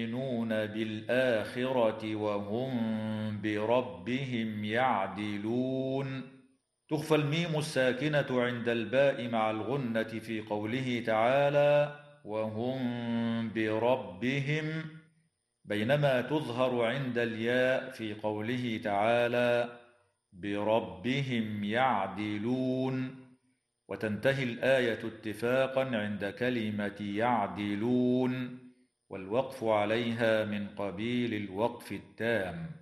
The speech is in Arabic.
يؤمنون بالآخرة وهم بربهم يعدلون. تخفى الميم الساكنة عند الباء مع الغنة في قوله تعالى وهم بربهم، بينما تظهر عند الياء في قوله تعالى بربهم يعدلون. وتنتهي الآية اتفاقا عند كلمة يعدلون، والوقف عليها من قبيل الوقف التام.